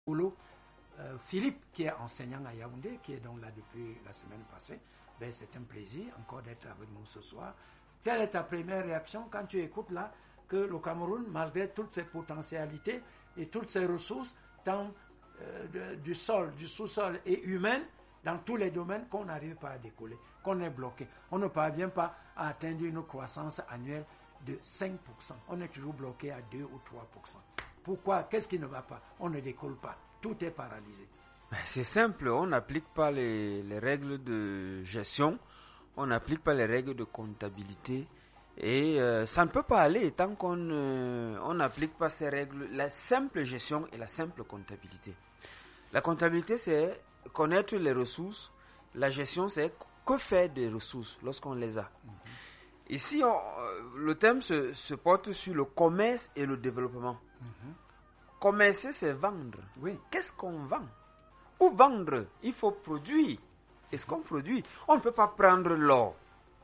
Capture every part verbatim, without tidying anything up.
boulot. Euh, Philippe, qui est enseignant à Yaoundé, qui est donc là depuis la semaine passée, ben, c'est un plaisir encore d'être avec nous ce soir. Quelle est ta première réaction quand tu écoutes là que le Cameroun, malgré toutes ses potentialités et toutes ses ressources, tant euh, de, du sol, du sous-sol et humain, dans tous les domaines, qu'on n'arrive pas à décoller, qu'on est bloqué. On ne parvient pas à atteindre une croissance annuelle de cinq pour cent. On est toujours bloqué à deux ou trois pour cent. Pourquoi? Qu'est-ce qui ne va pas? On ne décolle pas. Tout est paralysé. C'est simple, on n'applique pas les, les règles de gestion, on n'applique pas les règles de comptabilité et euh, ça ne peut pas aller tant qu'on euh, on n'applique pas ces règles, la simple gestion et la simple comptabilité. La comptabilité, c'est connaître les ressources, la gestion, c'est que faire des ressources lorsqu'on les a. Mm-hmm. Ici, on, le thème se, se porte sur le commerce et le développement. Mm-hmm. Commercer, c'est vendre. Oui. Qu'est-ce qu'on vend? Pour vendre, il faut produire. Est-ce qu'on produit? On ne peut pas prendre l'or.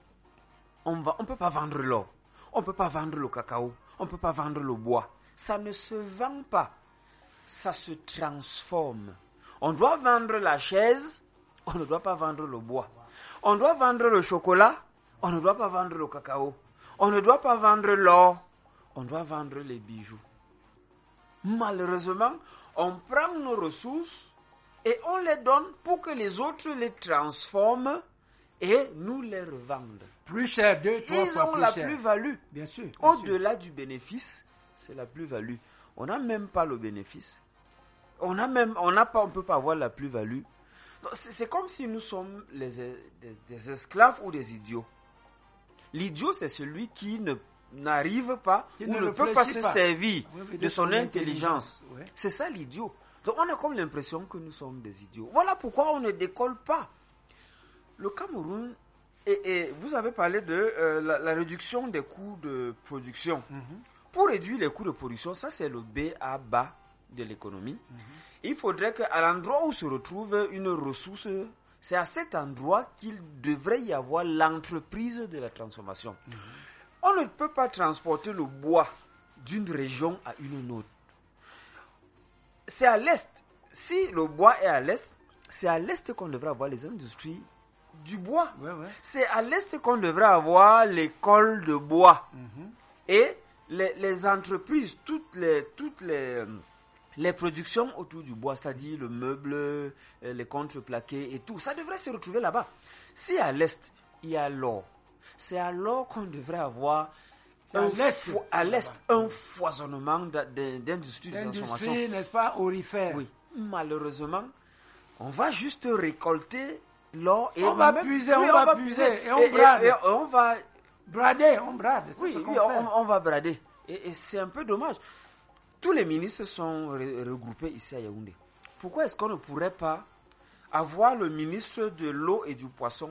On ne on peut pas vendre l'or. On ne peut pas vendre le cacao. On ne peut pas vendre le bois. Ça ne se vend pas. Ça se transforme. On doit vendre la chaise. On ne doit pas vendre le bois. On doit vendre le chocolat. On ne doit pas vendre le cacao. On ne doit pas vendre l'or. On doit vendre les bijoux. Malheureusement, on prend nos ressources et on les donne pour que les autres les transforment et nous les revendent. Plus cher, deux, trois Ils fois ont plus la cher. plus-value. Bien sûr. bien Au-delà du bénéfice, c'est la plus-value. On n'a même pas le bénéfice. On n'a même, on n'a pas, on peut pas avoir la plus-value. Donc, c'est, c'est comme si nous sommes les, des, des esclaves ou des idiots. L'idiot, c'est celui qui ne n'arrive pas Qui ou ne ne peut pas se réfléchit pas. servir Oui, oui, de son intelligence. ouais. C'est ça l'idiot. Donc on a comme l'impression que nous sommes des idiots. Voilà pourquoi on ne décolle pas. Le Cameroun, et, et vous avez parlé de euh, la, la réduction des coûts de production. Mm-hmm. Pour réduire les coûts de production, ça c'est le B A bas de l'économie. Mm-hmm. Il faudrait qu'à l'endroit où se retrouve une ressource, c'est à cet endroit qu'il devrait y avoir l'entreprise de la transformation. Mm-hmm. On ne peut pas transporter le bois d'une région à une autre. C'est à l'est. Si le bois est à l'est, c'est à l'est qu'on devrait avoir les industries du bois. Ouais, ouais. C'est à l'est qu'on devrait avoir l'école de bois. Mm-hmm. Et les, les entreprises, toutes les, toutes les, les productions autour du bois, c'est-à-dire le meuble, les contreplaqués et tout, ça devrait se retrouver là-bas. Si à l'est, il y a l'or, c'est alors qu'on devrait avoir un, fo- à l'est un foisonnement d'industrie de transformation. L'industrie, n'est-ce pas, aurifère. Oui. Malheureusement, on va juste récolter l'or et on va même, puiser, oui, on, on va va puiser et on et, brade. Et, et on va brader, on brade. C'est oui, ce qu'on oui fait. on, on va brader. Et, et c'est un peu dommage. Tous les ministres sont re- regroupés ici à Yaoundé. Pourquoi est-ce qu'on ne pourrait pas avoir le ministre de l'eau et du poisson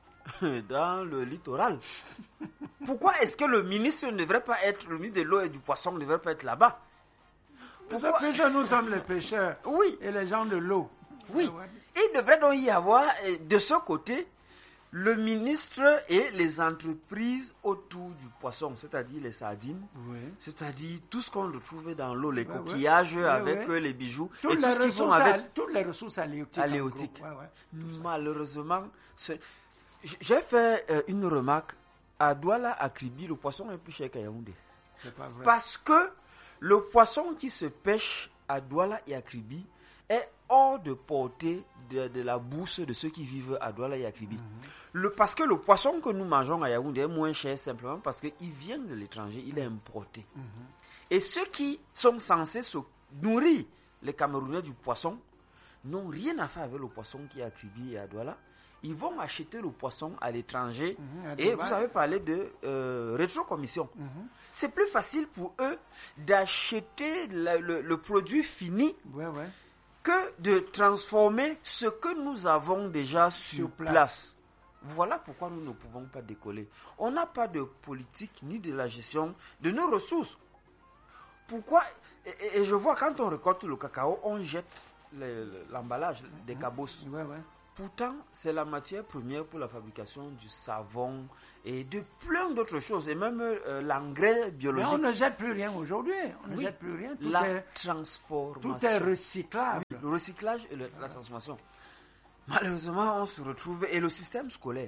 dans le littoral? Pourquoi est-ce que le ministre ne devrait pas être, le ministre de l'eau et du poisson ne devrait pas être là-bas? Pourquoi? Parce que nous sommes les pêcheurs oui. et les gens de l'eau. Oui. Il devrait donc y avoir de ce côté le ministre et les entreprises autour du poisson, c'est-à-dire les sardines, oui. c'est-à-dire tout ce qu'on retrouve dans l'eau, les oui, coquillages oui. avec oui. les bijoux, toutes et les tout ce qu'ils font à, avec toutes les ressources halieutiques. halieutiques. Ouais, ouais, Malheureusement, ce... j'ai fait euh, une remarque. À Douala, à Kribi, le poisson est plus cher qu'à Yaoundé. C'est pas vrai. Parce que le poisson qui se pêche à Douala et à Kribi est hors de portée de, de la bourse de ceux qui vivent à Douala et à Kribi. Mm-hmm. Le, parce que le poisson que nous mangeons à Yaoundé est moins cher simplement parce qu'il vient de l'étranger, il est importé. Mm-hmm. Et ceux qui sont censés se nourrir, les Camerounais du poisson, n'ont rien à faire avec le poisson qui est à Kribi et à Douala. Ils vont acheter le poisson à l'étranger. Mmh, à et vous avez parlé de euh, rétrocommission. Mmh. C'est plus facile pour eux d'acheter le, le, le produit fini ouais, ouais. que de transformer ce que nous avons déjà sur, sur place. place. Voilà pourquoi nous ne pouvons pas décoller. On n'a pas de politique ni de la gestion de nos ressources. Pourquoi et, et je vois quand on récolte le cacao, on jette le, le, l'emballage mmh. des cabosses. Ouais, ouais. Pourtant, c'est la matière première pour la fabrication du savon et de plein d'autres choses, et même euh, l'engrais biologique. Mais on ne jette plus rien aujourd'hui. On ne Oui. jette plus rien. Tout La est, transformation. tout est recyclable. Oui, le recyclage et le- la transformation. Malheureusement, on se retrouve... Et le système scolaire,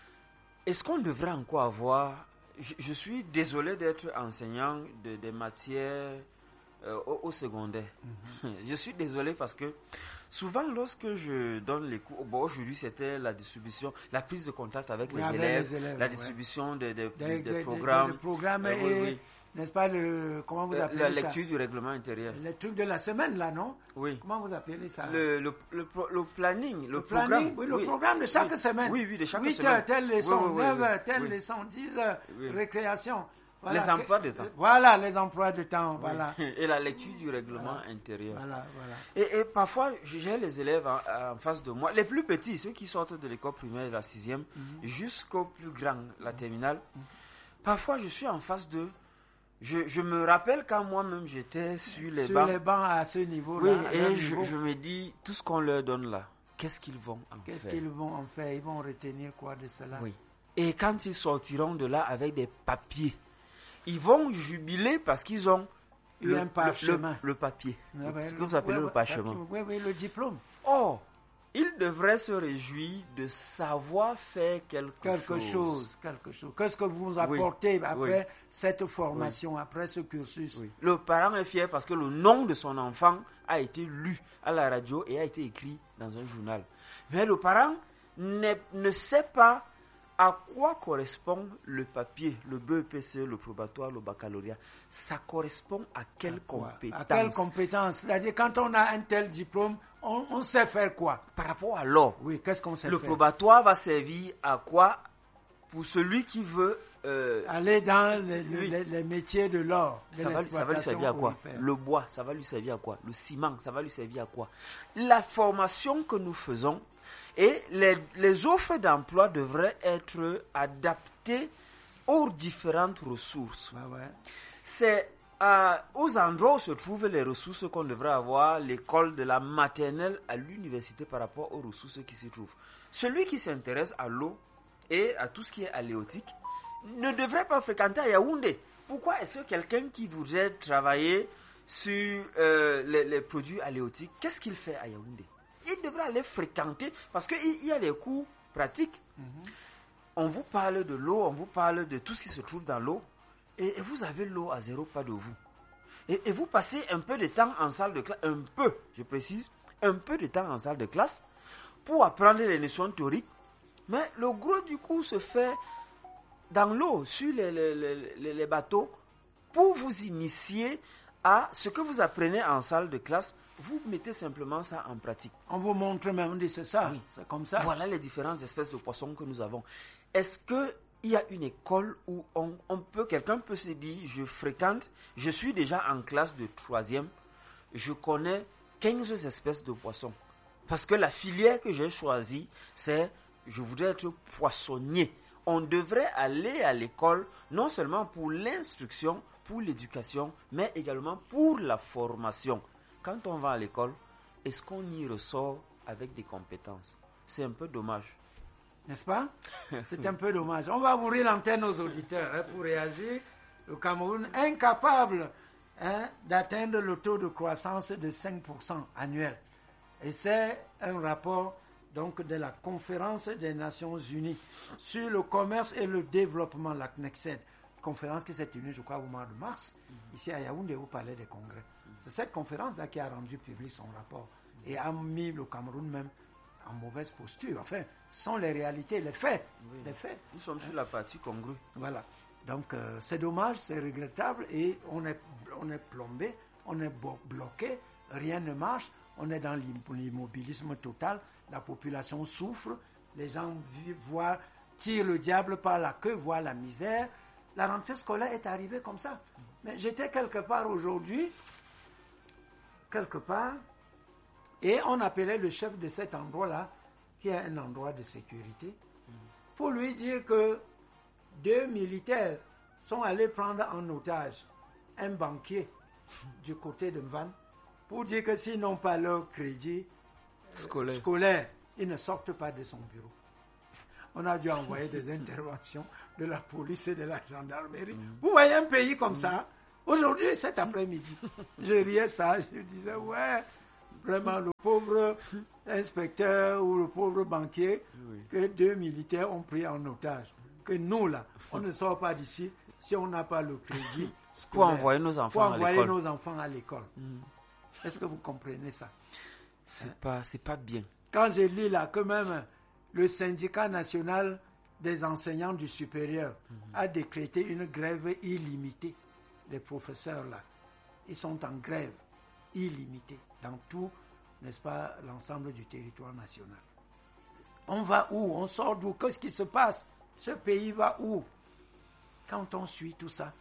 est-ce qu'on devrait encore avoir... Je, je suis désolé d'être enseignant de, des matières euh, au, au secondaire. Mm-hmm. Je suis désolé parce que souvent, lorsque je donne les cours... Bon, aujourd'hui, c'était la distribution, la prise de contact avec, Oui, les, avec élèves, les élèves, la ouais. distribution des, des, Des, des des- programmes, des- des programmes Euh, et, oui, oui. n'est-ce pas, le, comment vous Euh, appelez la ça? lecture du règlement intérieur. Les trucs de la semaine, là, non? Oui. Comment vous appelez ça? Le, le, le, pro- le planning, le, Le programme. planning, oui, le oui. programme de chaque Oui. semaine. Oui, oui, de chaque huit semaine. heures, telle leçon, Oui, oui, oui, neuf oui. heures, telle Oui. leçon, dix heures, Oui. récréation. Les emplois de temps. Voilà, les emplois de temps, voilà. Et la lecture du règlement Voilà. intérieur. Voilà, voilà. Et, et parfois, j'ai les élèves en, en face de moi, les plus petits, ceux qui sortent de l'école primaire, la sixième, Mm-hmm. jusqu'au plus grand, la terminale. Parfois, je suis en face d'eux. Je, je me rappelle quand moi-même j'étais sur les Sur bancs. les bancs à ce niveau-là. Oui, à leur et je, niveau, je me dis, tout ce qu'on leur donne là, qu'est-ce qu'ils vont en qu'est-ce faire? qu'ils vont en faire? Ils vont retenir quoi de cela? Oui. Et quand ils sortiront de là avec des papiers, ils vont jubiler parce qu'ils ont Eu le, un le- parchemin. le, le papier. Ouais, ouais, ce que vous appelez ouais, le ouais, parchemin. Oui, oui, le diplôme. Or, ils devraient se réjouir de savoir faire quelque, Quelque chose. chose, quelque chose. Qu'est-ce que vous apportez après oui. cette formation, après ce cursus? Oui. Le parent est fier parce que le nom de son enfant a été lu à la radio et a été écrit dans un journal. Mais le parent ne, ne sait pas à quoi correspond le papier, le B E P C, le probatoire, le baccalauréat. Ça correspond à quelle compétence? À quelle compétence? C'est-à-dire, quand on a un tel diplôme, on, on sait faire quoi? Par rapport à l'or, Oui, qu'est-ce qu'on sait le faire? probatoire va servir à quoi pour celui qui veut... euh, Aller dans les, Oui. les- les métiers de l'or, de Ça va, ça va lui servir à quoi? l'exploitation Le bois, ça va lui servir à quoi? Le ciment, ça va lui servir à quoi? La formation que nous faisons et les, les offres d'emploi devraient être adaptées aux différentes ressources. aurifères. Ouais, ouais. C'est euh, aux endroits où se trouvent les ressources qu'on devrait avoir l'école de la maternelle à l'université par rapport aux ressources qui s'y trouvent. Celui qui s'intéresse à l'eau et à tout ce qui est aléotique ne devrait pas fréquenter à Yaoundé. Pourquoi est-ce que quelqu'un qui voudrait travailler sur euh, les, les produits aléotiques, qu'est-ce qu'il fait à Yaoundé? Il devrait aller fréquenter parce qu'il y a les cours pratiques. Mm-hmm. On vous parle de l'eau, on vous parle de tout ce qui se trouve dans l'eau et, et vous avez l'eau à zéro pas de vous. Et, et vous passez un peu de temps en salle de classe, un peu, je précise, un peu de temps en salle de classe pour apprendre les notions théoriques. Mais le gros du coup se fait dans l'eau, sur les, les, les, les bateaux, pour vous initier à ce que vous apprenez en salle de classe. Vous mettez simplement ça en pratique. On vous montre même, on dit c'est ça, Oui. c'est comme ça. Voilà les différentes espèces de poissons que nous avons. Est-ce qu'il y a une école où on, on peut, quelqu'un peut se dire, je fréquente, je suis déjà en classe de troisième, je connais quinze espèces de poissons. Parce que la filière que j'ai choisie, c'est, je voudrais être poissonnier. On devrait aller à l'école, non seulement pour l'instruction, pour l'éducation, mais également pour la formation. Quand on va à l'école, est-ce qu'on y ressort avec des compétences? C'est un peu dommage. N'est-ce pas? C'est un peu dommage. On va ouvrir l'antenne aux auditeurs hein, pour réagir. Le Cameroun incapable hein, d'atteindre le taux de croissance de cinq pour cent annuel. Et c'est un rapport donc, de la Conférence des Nations Unies sur le commerce et le développement, la C N E C E D. Conférence qui s'est tenue, je crois, au mois de mars, mm-hmm. ici à Yaoundé, au Palais des Congrès. Mm-hmm. C'est cette conférence-là qui a rendu public son rapport et a mis le Cameroun même en mauvaise posture. Enfin, ce sont les réalités, les faits. Oui. Les faits. Nous sommes sur la partie congrue. Voilà. Donc, euh, c'est dommage, c'est regrettable et on est, on est plombé, on est bloqué, rien ne marche, on est dans l'immobilisme total, la population souffre, les gens vivent, voient, tirent le diable par la queue, voient la misère. La rentrée scolaire est arrivée comme ça. Mais j'étais quelque part aujourd'hui, quelque part, et on appelait le chef de cet endroit-là, qui est un endroit de sécurité, pour lui dire que deux militaires sont allés prendre en otage un banquier du côté de Mvan, pour dire que s'ils n'ont pas leur crédit scolaire, scolaire ils ne sortent pas de son bureau. On a dû envoyer des interventions de la police et de la gendarmerie. Mmh. Vous voyez un pays comme mmh. ça. Aujourd'hui, cet après-midi, je riais ça, je disais, ouais, vraiment le pauvre inspecteur ou le pauvre banquier oui. que deux militaires ont pris en otage. Que nous, là, on ne sort pas d'ici si on n'a pas le crédit pour envoyer nos enfants pour envoyer à l'école. nos enfants à l'école. Mmh. Est-ce que vous comprenez ça? C'est hein? pas, c'est pas bien. Quand je lis là que même le syndicat national des enseignants du supérieur mmh. a décrété une grève illimitée des professeurs là. Ils sont en grève illimitée dans tout, n'est-ce pas, l'ensemble du territoire national. On va où? On sort d'où? Qu'est-ce qui se passe? Ce pays va où? Quand on suit tout ça,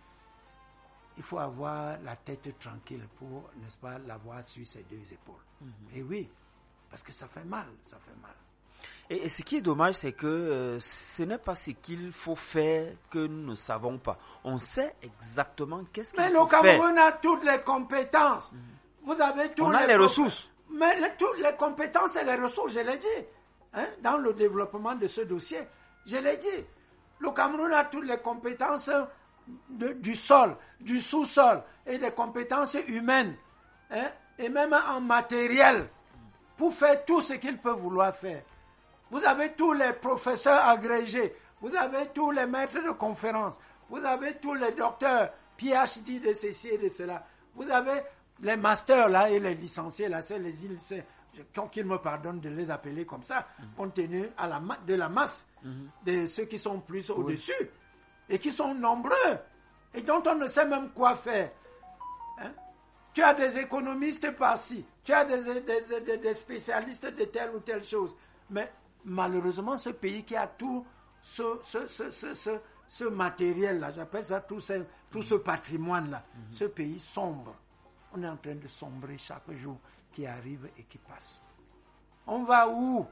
il faut avoir la tête tranquille pour, n'est-ce pas, l'avoir sur ses deux épaules. Mm-hmm. Et oui, parce que ça fait mal, ça fait mal. Et, et ce qui est dommage, c'est que euh, ce n'est pas ce qu'il faut faire que nous ne savons pas. On sait exactement qu'est-ce qu'il mais faut faire. Mais le Cameroun a toutes les compétences. Mm-hmm. Vous avez tous On les a les pro- ressources. Mais les, toutes les compétences et les ressources, je l'ai dit, hein, dans le développement de ce dossier. Je l'ai dit. Le Cameroun a toutes les compétences de, du sol, du sous-sol et des compétences humaines, hein, et même en matériel, pour faire tout ce qu'il peut vouloir faire. Vous avez tous les professeurs agrégés, vous avez tous les maîtres de conférences, vous avez tous les docteurs, P H D de ceci et de cela. Vous avez les masters là et les licenciés là, c'est les lycées. Qu'ils me pardonnent de les appeler comme ça, mm-hmm. compte tenu à la ma- de la masse mm-hmm. de ceux qui sont plus oui. au-dessus et qui sont nombreux et dont on ne sait même quoi faire. Hein? Tu as des économistes par-ci, tu as des, des, des, des spécialistes de telle ou telle chose. Mais malheureusement, ce pays qui a tout ce, ce, ce, ce, ce, ce matériel-là, j'appelle ça tout ce, tout mm-hmm. ce patrimoine-là, mm-hmm. ce pays sombre. On est en train de sombrer chaque jour qui arrive et qui passe. On va où?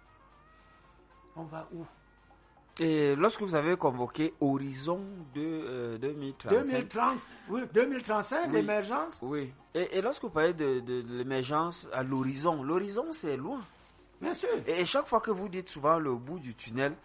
On va où? Et lorsque vous avez convoqué Horizon de euh, deux mille trente-cinq... deux mille trente, oui, deux mille trente-cinq, oui, l'émergence. Oui. Et, et lorsque vous parlez de, de, de l'émergence à l'horizon, l'horizon c'est loin. Bien sûr. Et, et chaque fois que vous dites souvent le bout du tunnel,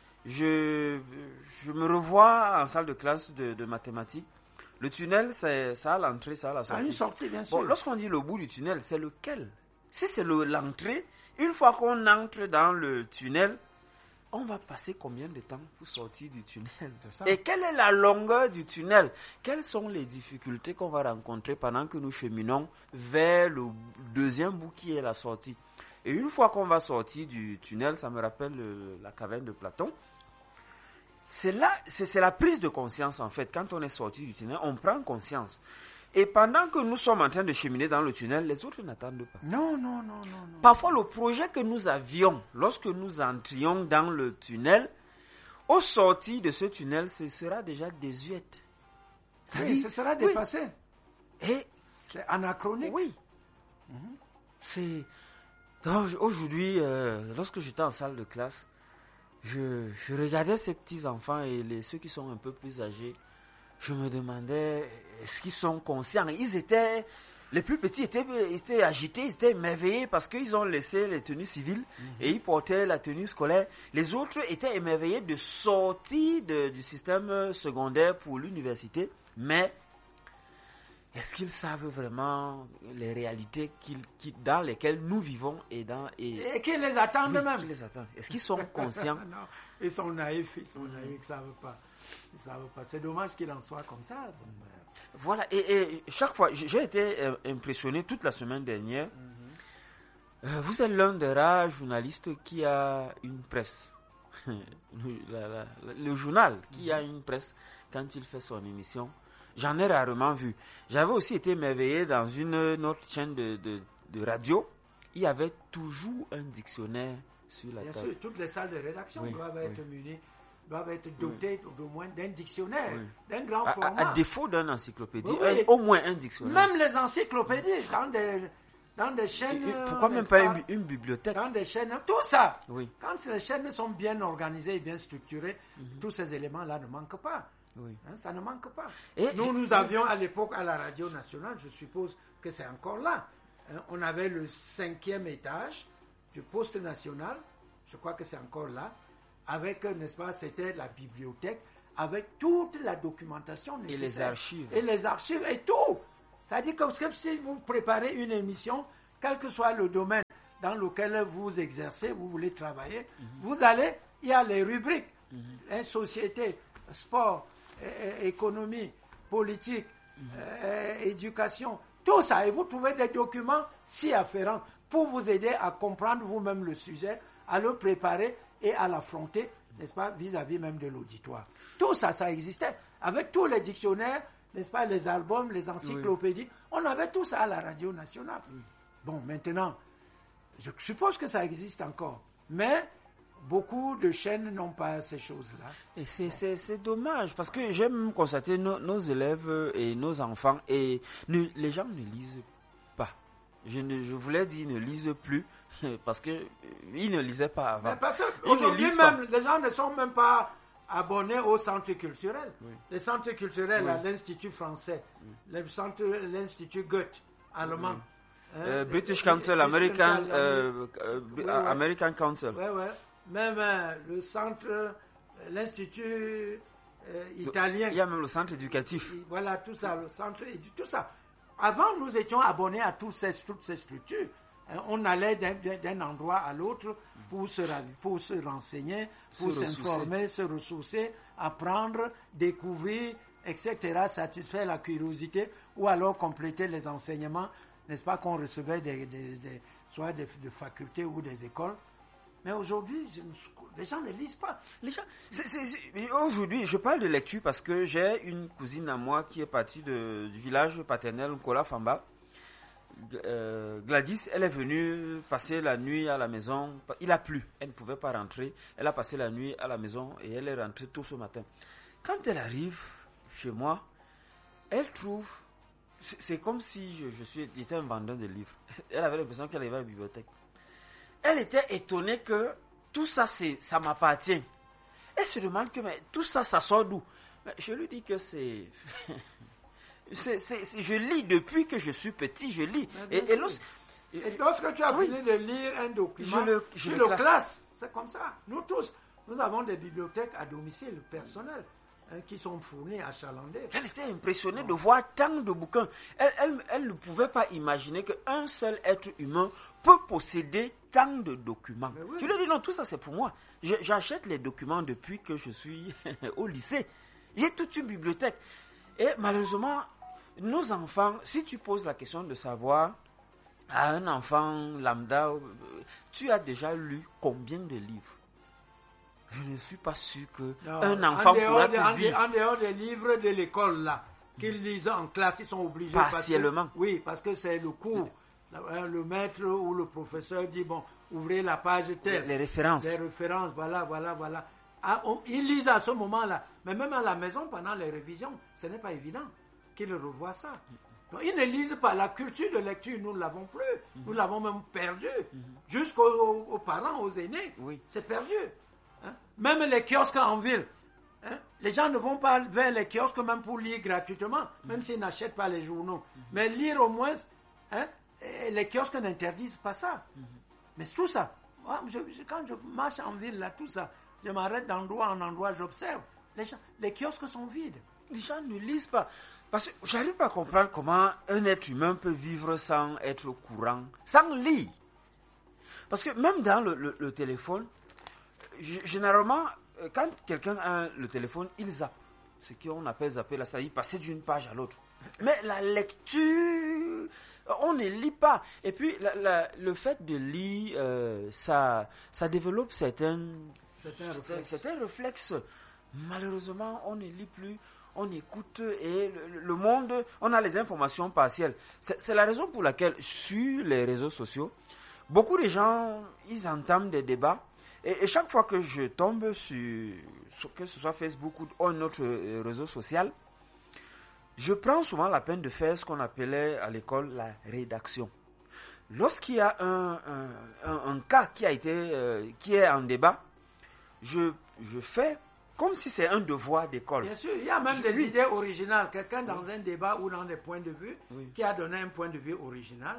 je, je me revois en salle de classe de, de mathématiques. Le tunnel, c'est, ça a l'entrée, ça a la sortie. Ah, une sortie, bien sûr. Bon, lorsqu'on dit le bout du tunnel, c'est lequel? Si c'est le, l'entrée, une fois qu'on entre dans le tunnel, on va passer combien de temps pour sortir du tunnel? Et quelle est la longueur du tunnel? Quelles sont les difficultés qu'on va rencontrer pendant que nous cheminons vers le deuxième bout qui est la sortie? Et une fois qu'on va sortir du tunnel, ça me rappelle le, la caverne de Platon. C'est là, c'est, c'est la prise de conscience en fait. Quand on est sorti du tunnel, on prend conscience. Et pendant que nous sommes en train de cheminer dans le tunnel, les autres n'attendent pas. Non, non, non, non. non. Parfois, le projet que nous avions, lorsque nous entrions dans le tunnel, au sortir de ce tunnel, ce sera déjà désuète. Oui, ce sera dépassé. Oui. Et c'est anachronique. Oui. Mm-hmm. C'est donc, aujourd'hui, euh, lorsque j'étais en salle de classe, Je, je regardais ces petits-enfants et les, ceux qui sont un peu plus âgés. Je me demandais, est-ce qu'ils sont conscients? Ils étaient, les plus petits étaient, étaient agités, ils étaient émerveillés parce qu'ils ont laissé les tenues civiles mm-hmm. et ils portaient la tenue scolaire. Les autres étaient émerveillés de sortir de, du système secondaire pour l'université. Mais est-ce qu'ils savent vraiment les réalités qu'ils, qui, dans lesquelles nous vivons et dans et, et qu'ils les attendent oui, même qu'ils les attendent. Est-ce qu'ils sont conscients? Non, ils sont naïfs, ils sont naïfs, ils ne savent pas. Ils savent pas. C'est dommage qu'il en soit comme ça. Bon, ben. Voilà, et, et chaque fois, j'ai été euh, impressionné toute la semaine dernière. Mm-hmm. Euh, vous êtes l'un des rares journalistes qui a une presse. le, la, la, le journal qui mm-hmm. a une presse quand il fait son émission. J'en ai rarement vu. J'avais aussi été émerveillé dans une, une autre chaîne de, de, de radio. Il y avait toujours un dictionnaire sur la Bien table. Bien sûr, toutes les salles de rédaction oui, doivent être oui. munies, doivent être dotées oui. au moins d'un dictionnaire, oui. d'un grand à, format. À, à défaut d'un encyclopédie, oui, oui. Un, au moins un dictionnaire. Même les encyclopédies, dans des, dans des chaînes... Et pourquoi même pas une, une bibliothèque? Dans des chaînes, tout ça. Oui. Quand les chaînes sont bien organisées et bien structurées, mm-hmm. tous ces éléments-là ne manquent pas. Oui. Hein, ça ne manque pas. Et nous, je... nous avions à l'époque à la radio nationale, je suppose que c'est encore là, hein, on avait le cinquième étage du poste national, je crois que c'est encore là, avec, n'est-ce pas, c'était la bibliothèque, avec toute la documentation nécessaire. Et les archives. Et les archives et tout. C'est-à-dire que si vous préparez une émission, quel que soit le domaine dans lequel vous exercez, vous voulez travailler, mm-hmm. vous allez, il y a les rubriques, mm-hmm. hein, société, sport, é- économie, politique, mm-hmm. euh, éducation, tout ça. Et vous trouvez des documents si afférents pour vous aider à comprendre vous-même le sujet, à le préparer et à l'affronter, n'est-ce pas, vis-à-vis même de l'auditoire. Tout ça, ça existait. Avec tous les dictionnaires, n'est-ce pas, les albums, les encyclopédies, oui. on avait tout ça à la radio nationale. Oui. Bon, maintenant, je suppose que ça existe encore. Mais beaucoup de chaînes n'ont pas ces choses-là. Et c'est, c'est, c'est dommage, parce que j'aime constater nos, nos élèves et nos enfants, et ne, les gens ne lisent pas. Je, ne, je voulais dire ne lisent plus, parce qu'ils ne lisaient pas avant. Mais parce qu'aujourd'hui même, les gens ne sont même pas abonnés au centre culturel. Oui. Les centres culturels, oui. à l'Institut français, oui. le centre, l'Institut Goethe, allemand. Oui. Hein, euh, British Council, American, euh, euh, oui, oui. American Council. Oui, oui. Même euh, le centre, euh, l'Institut euh, italien. Il y a même le centre éducatif. Et, voilà, tout ça, le centre, tout ça. Avant, nous étions abonnés à toutes ces, toutes ces structures. Hein, on allait d'un, d'un endroit à l'autre pour se, pour se renseigner, pour se s'informer, se ressourcer, apprendre, découvrir, et cetera, satisfaire la curiosité ou alors compléter les enseignements, n'est-ce pas, qu'on recevait des, des, des, soit des, des facultés ou des écoles. Mais aujourd'hui, je, les gens ne lisent pas. Les gens, c'est, c'est, c'est, aujourd'hui, je parle de lecture parce que j'ai une cousine à moi qui est partie de, du village paternel, Nkola Famba. Euh, Gladys, elle est venue passer la nuit à la maison. Il a plu, elle ne pouvait pas rentrer. Elle a passé la nuit à la maison et elle est rentrée tôt ce matin. Quand elle arrive chez moi, elle trouve... C'est, c'est comme si je, je suis, j'étais un vendeur de livres. Elle avait l'impression qu'elle arrivait à la bibliothèque. Elle était étonnée que tout ça, c'est, ça m'appartient. Elle se demande que mais, tout ça, ça sort d'où? Mais je lui dis que c'est... c'est, c'est, c'est... Je lis depuis que je suis petit, je lis. Et, et, lorsque, et lorsque tu as oui, fini de lire un document, je le, je tu le, le classe. classe. C'est comme ça. Nous tous, nous avons des bibliothèques à domicile personnelles. Hein, qui sont fournis à Chalandais. Elle était impressionnée oh. de voir tant de bouquins. Elle, elle, elle ne pouvait pas imaginer qu'un seul être humain peut posséder tant de documents. Oui. Je lui ai dit non, tout ça c'est pour moi. Je, j'achète les documents depuis que je suis au lycée. J'ai toute une bibliothèque. Et malheureusement, nos enfants, si tu poses la question de savoir à un enfant lambda, tu as déjà lu combien de livres? Je ne suis pas sûr qu'un enfant pourra te en dire... En dehors des livres de l'école, là, qu'ils lisent en classe, ils sont obligés... Partiellement. Parce que, oui, parce que c'est le cours. Le, le maître ou le professeur dit, bon, ouvrez la page telle. Les références. Les références, voilà, voilà, voilà. Ah, on, ils lisent à ce moment-là. Mais même à la maison, pendant les révisions, ce n'est pas évident qu'ils revoient ça. Donc, ils ne lisent pas. La culture de lecture, nous ne l'avons plus. Mm-hmm. Nous l'avons même perdue. Mm-hmm. Jusqu'aux aux, aux parents, aux aînés. Oui. C'est perdu. Hein? Même les kiosques en ville, hein? Les gens ne vont pas vers les kiosques même pour lire gratuitement, mm-hmm. même s'ils n'achètent pas les journaux. Mm-hmm. Mais lire au moins, hein? Les kiosques n'interdisent pas ça. Mm-hmm. Mais c'est tout ça. Moi, je, je, quand je marche en ville, là, tout ça, je m'arrête d'endroit en endroit, j'observe. Les, gens, les kiosques sont vides. Les gens ne lisent pas. Parce que j'arrive pas à comprendre comment un être humain peut vivre sans être au courant, sans lire. Parce que même dans le, le, le téléphone, généralement, quand quelqu'un a le téléphone, il zappe. Ce qu'on appelle zapper, là, ça y est, passer d'une page à l'autre. Mais la lecture, on ne lit pas. Et puis, la, la, le fait de lire, euh, ça, ça développe certains, certains réflexes. certains réflexes. Malheureusement, on ne lit plus, on écoute et le, le monde, on a les informations partielles. C'est, c'est la raison pour laquelle, sur les réseaux sociaux, beaucoup de gens, ils entament des débats. Et, et chaque fois que je tombe sur, sur, que ce soit Facebook ou un autre réseau social, je prends souvent la peine de faire ce qu'on appelait à l'école la rédaction. Lorsqu'il y a un, un, un, un cas qui a été, euh, qui est en débat, je, je fais comme si c'est un devoir d'école. Bien sûr, il y a même je, des oui. idées originales. Quelqu'un dans oui. un débat ou dans des points de vue oui. qui a donné un point de vue original. Mm-hmm.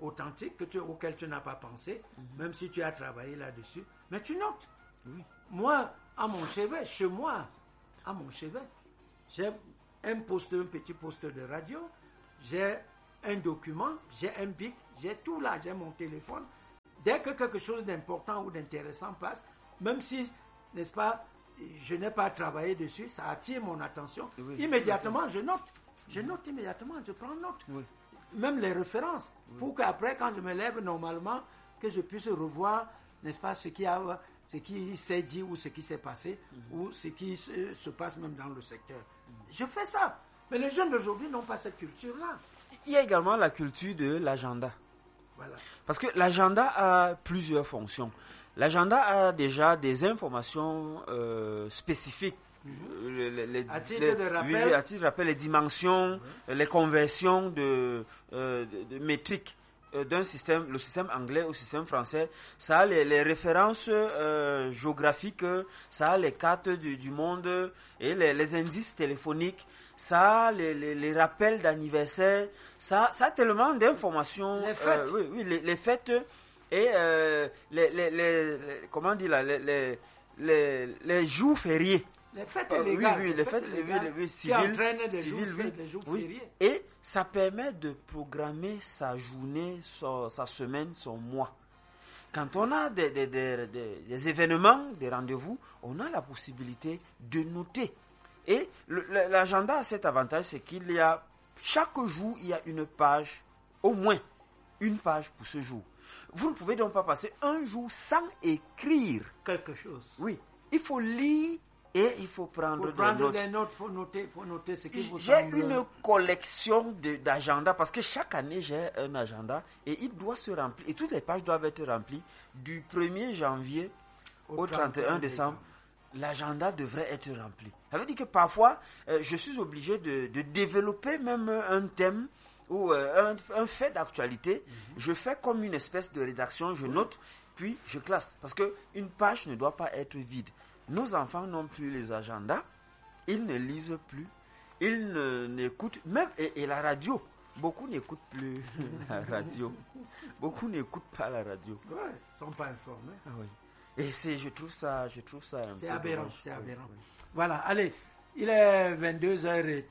authentique que tu, auquel tu n'as pas pensé, mm-hmm. même si tu as travaillé là-dessus, mais tu notes. Oui. Moi, à mon chevet, chez moi, à mon chevet, j'ai un poste, un petit poste de radio, j'ai un document, j'ai un bic, j'ai tout là, j'ai mon téléphone. Dès que quelque chose d'important ou d'intéressant passe, même si, n'est-ce pas, je n'ai pas travaillé dessus, ça attire mon attention. Oui, immédiatement, je note. Je note immédiatement, je prends note. Oui. Même les références, oui. pour qu'après, quand je me lève normalement, que je puisse revoir, n'est-ce pas, ce qui, a, ce qui s'est dit ou ce qui s'est passé, mm-hmm. ou ce qui se, se passe même dans le secteur. Mm-hmm. Je fais ça. Mais les jeunes d'aujourd'hui n'ont pas cette culture-là. Il y a également la culture de l'agenda. Voilà. Parce que l'agenda a plusieurs fonctions. L'agenda a déjà des informations euh, spécifiques. Mm-hmm. les, les, les, à titre les, de rappel, oui, à titre de rappel, les dimensions, mm-hmm. les conversions de, euh, de, de métriques euh, d'un système, le système anglais au système français. Ça a les, les références euh, géographiques, ça a les cartes du, du monde et les, les indices téléphoniques. Ça a les, les, les rappels d'anniversaire, ça, ça a tellement d'informations. Les fêtes. Euh, oui, oui, les, les fêtes et euh, les, les, les, les, comment dire là, les, les, les, les jours fériés. Les fêtes euh, légales. Oui, oui, les, les fêtes, fêtes légales, oui, civiles, qui entraînent des civiles, jours, oui, des jours oui. fériés. Et ça permet de programmer sa journée, sa, sa semaine, son mois. Quand on a des, des, des, des, des événements, des rendez-vous, on a la possibilité de noter. Et le, l'agenda a cet avantage, c'est qu'il y a, chaque jour, il y a une page, au moins une page pour ce jour. Vous ne pouvez donc pas passer un jour sans écrire quelque chose. Oui, il faut lire et il faut prendre, faut prendre des notes. des notes. Il faut noter, faut noter ce qui vous j'ai semble. J'ai une collection de, d'agenda parce que chaque année, j'ai un agenda et il doit se remplir. Et toutes les pages doivent être remplies du premier janvier au, au trente et un décembre. L'agenda devrait être rempli. Ça veut dire que parfois, euh, je suis obligé de, de développer même un thème ou euh, un, un fait d'actualité. Mm-hmm. Je fais comme une espèce de rédaction, je note, puis je classe. Parce qu'une page ne doit pas être vide. Nos enfants n'ont plus les agendas, ils ne lisent plus, ils ne, n'écoutent, même, et, et la radio, beaucoup n'écoutent plus la radio. Beaucoup n'écoutent pas la radio. Ouais, ils ne sont pas informés. Ah oui. Et c'est, je trouve ça, je trouve ça un c'est peu aberrant, dommage. c'est aberrant. Oui, oui. Voilà, allez, il est vingt-deux heures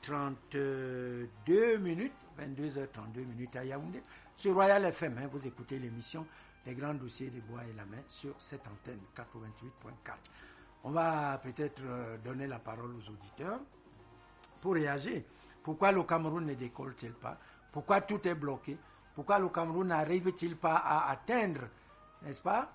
trente-deux minutes, vingt-deux heures trente-deux minutes à Yaoundé. Sur Royal F M, hein, vous écoutez l'émission Les Grands Dossiers des Bois et la Main sur cette antenne quatre-vingt-huit point quatre. On va peut-être donner la parole aux auditeurs pour réagir. Pourquoi le Cameroun ne décolle-t-il pas? Pourquoi tout est bloqué? Pourquoi le Cameroun n'arrive-t-il pas à atteindre, n'est-ce pas,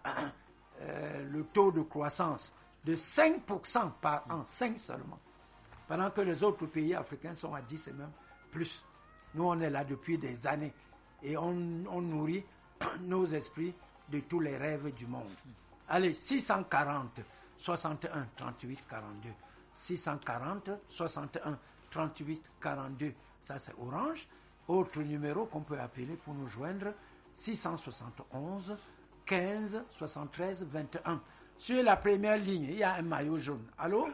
euh, le taux de croissance de cinq pour cent par an, cinq seulement, pendant que les autres pays africains sont à dix et même plus. Nous, on est là depuis des années et on, on nourrit nos esprits de tous les rêves du monde. Allez, six cent quarante, soixante et un, trente-huit, quarante-deux. six cent quarante, soixante et un, trente-huit, quarante-deux. Ça, c'est Orange. Autre numéro qu'on peut appeler pour nous joindre, six cent soixante et onze, quinze, soixante-treize, vingt et un. Sur la première ligne, il y a un maillot jaune. Allô?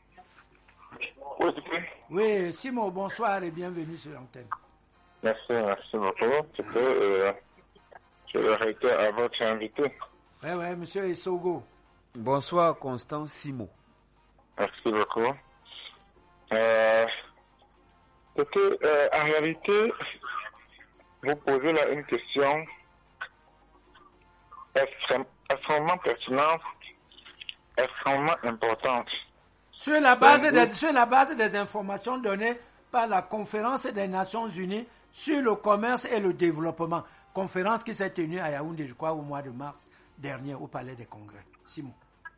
Oui, c'est vrai. Oui, Simon, bonsoir et bienvenue sur l'antenne. Merci, merci beaucoup. Je peux, euh, je vais arrêter à votre invité. Oui, oui, monsieur Essogo. Bonsoir, Constant Simon. Merci beaucoup. Euh, écoutez, euh, en réalité, vous posez là une question extrême, extrêmement pertinente, extrêmement importante. Sur la base des, sur la base des informations données par la Conférence des Nations Unies sur le commerce et le développement, conférence qui s'est tenue à Yaoundé, je crois, au mois de mars dernier, au Palais des Congrès. Simon.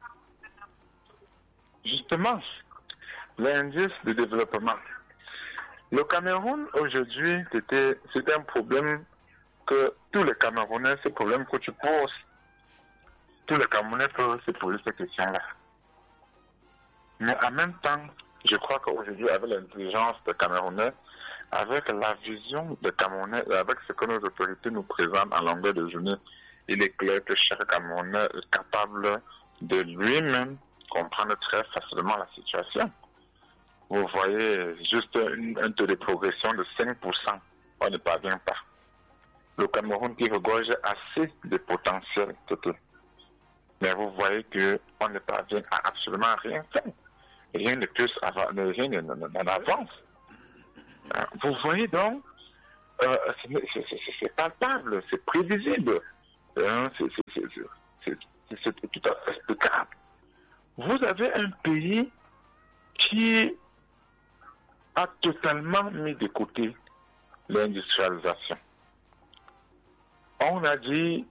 Justement, l'indice de développement. Le Cameroun, aujourd'hui, c'était, c'était un problème que tous les Camerounais, ce problème que tu poses, tous les Camerounais peuvent se poser cette question-là. Mais en même temps, je crois qu'aujourd'hui, avec l'intelligence des Camerounais, avec la vision des Camerounais et avec ce que nos autorités nous présentent en longueur de journée, il est clair que chaque Camerounais est capable de lui-même comprendre très facilement la situation. Vous voyez juste un, un taux de progression de cinq pour cent. On ne parvient pas. le Cameroun qui regorge assez de potentiel. Mais vous voyez qu'on ne parvient à absolument rien faire. Rien ne peut rien n'en avance. Vous voyez donc, euh, c'est palpable, c'est prévisible, hein, c'est tout à fait explicable. Vous avez un pays qui a totalement mis de côté l'industrialisation. On a dit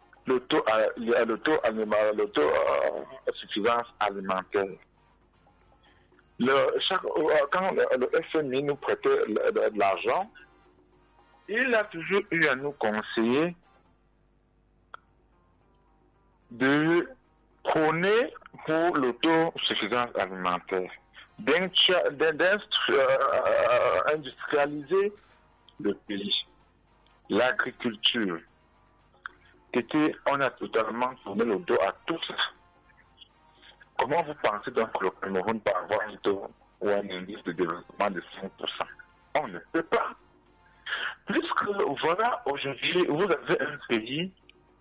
l'auto-suffisance alimentaire. Le, chaque, quand le, le F M I nous prêtait de, de, de l'argent, il a toujours eu à nous conseiller de prôner pour l'autosuffisance alimentaire, d'industrialiser le pays, l'agriculture. On a totalement tourné le dos à tout ça. Comment vous pensez donc que le Cameroun peut avoir un taux ou un indice de développement de cinq pour cent? On ne peut pas. Puisque, voilà, aujourd'hui, vous avez un pays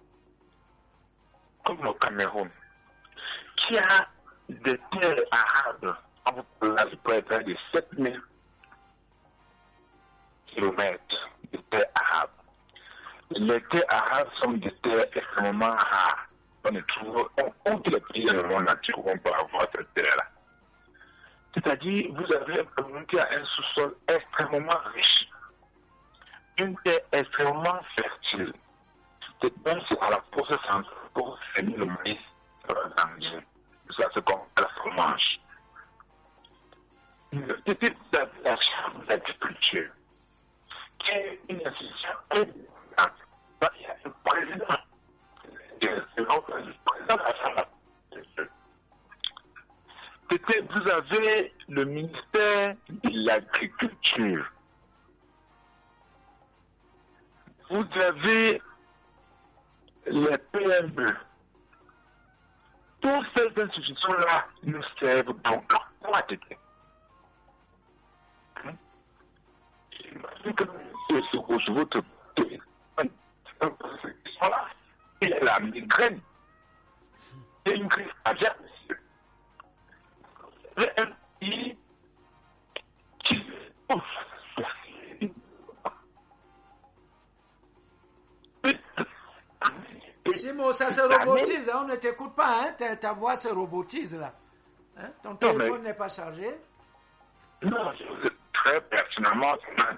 comme le Cameroun qui a des terres arables, là, je peux être de sept mille kilomètres de terres arabes. Les terres arabes sont des terres extrêmement rares. On ne trouve aucun les pays dans le monde entier où on peut avoir cette terre-là. C'est-à-dire, vous avez un Cameroun qui a un sous-sol extrêmement riche, une terre extrêmement fertile. C'est même c'est à la process pour semer le maïs dans l'Angleterre. Ça, c'est comme la fromage. C'était la chambre d'agriculture, qui est une institution importante. Il y a un président. Vous avez le ministère de l'Agriculture. Vous avez les P M E. Toutes ces institutions-là nous servent donc à quoi c'était? Sur votre il y a la migraine. C'est une crise cardiaque, monsieur. C'est un pays qui Simo, ça se robotise, hein? On ne t'écoute pas, hein? ta, ta voix se robotise là. Hein? Ton téléphone n'est pas chargé? Non, très pertinemment,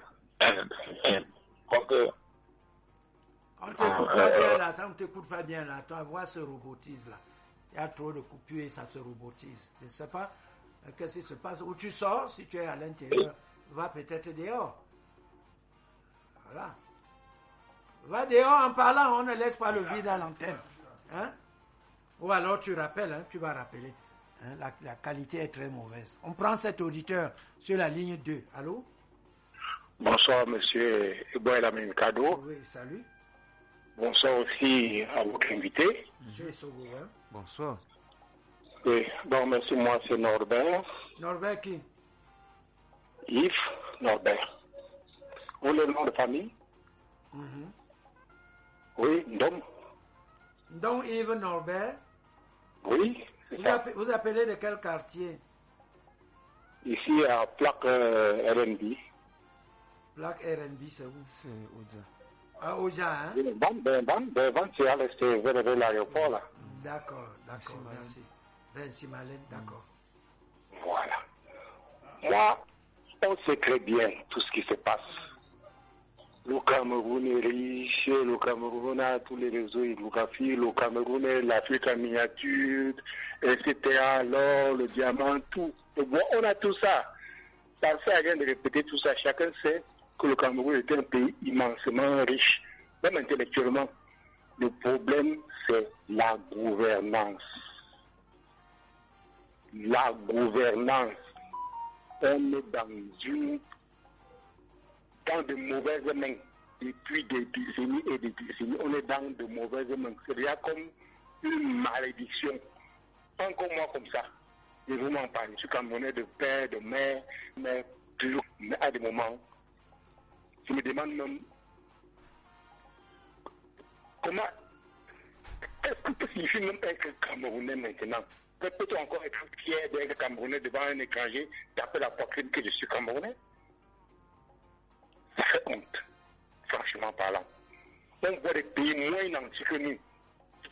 que on ne t'écoute pas bien là, ça ne t'écoute pas bien là, ta voix se robotise là. Il y a trop de coupures et ça se robotise. Je ne sais pas euh, qu'est-ce qui se passe. Où tu sors, si tu es à l'intérieur, va peut-être dehors. Voilà. Va dehors en parlant, on ne laisse pas le vide à l'antenne. Hein? Ou alors tu rappelles, hein, tu vas rappeler. Hein, la, la qualité est très mauvaise. On prend cet auditeur sur la ligne deux. Allô? Bonsoir, monsieur Iboy Kado. Oui, salut. Bonsoir aussi à votre invité. Monsieur Sogo, hein? Bonsoir. Oui, bon, merci, moi c'est Norbert. Norbert qui? Yves Norbert. Vous le nom de famille? Mm-hmm. Oui, Ndom. Ndom Yves Norbert? Oui, c'est vous, ça. Appe- vous appelez de quel quartier? Ici à Plaque euh, R N B. Plaque R N B, c'est où? C'est Oudza. À Oja, hein? Ben, ben, ben, ben, ben, c'est à l'est, vers vers l'aéroport là. D'accord, d'accord, merci. Vinci Malène, d'accord. Voilà. Moi, on sait très bien tout ce qui se passe. Le Cameroun est riche, le Cameroun a tous les réseaux hydrographiques, le Cameroun est l'Afrique en miniature, et cetera, l'or, le diamant, tout. Et bon, on a tout ça. Ça ne sert à rien de répéter tout ça. Chacun sait que le Cameroun est un pays immensement riche, même intellectuellement. Le problème, c'est la gouvernance. La gouvernance. On est dans une dans de mauvaises mains. Depuis des décennies et des décennies, on est dans de mauvaises mains. C'est déjà comme une malédiction. Encore moi comme ça. Je vous m'en parle. Je suis camerounais de père, de mère, mais toujours. Mais à des moments, je me demande même comment, qu'est-ce que peut signifier même être Camerounais maintenant? Peut-on encore être fier d'être Camerounais devant un étranger, taper la poitrine que je suis Camerounais? Ça fait honte, franchement parlant. On voit des pays moins nantis que nous.